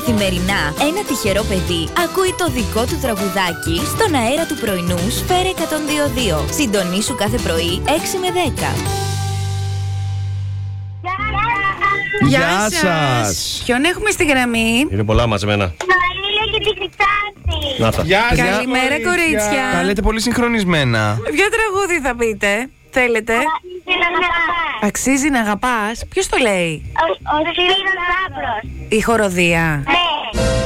Καθημερινά ένα τυχερό παιδί ακούει το δικό του τραγουδάκι στον αέρα του πρωινού Σφαίρα 102.2. Συντονίσου κάθε πρωί 6 με 10. Γεια σας. Ποιον έχουμε στη γραμμή? Είναι πολλά μαζεμένα. Νοέλια και τη Χρυσάνθη. Να τα. Καλημέρα, κορίτσια. Τα λέτε πολύ συγχρονισμένα. Ποιο τραγούδι θα πείτε? Θέλετε? Αξίζει να αγαπάς. Ποιος το λέει? Ο Σπύρος Λάμπρος. Η χοροδία. Ναι.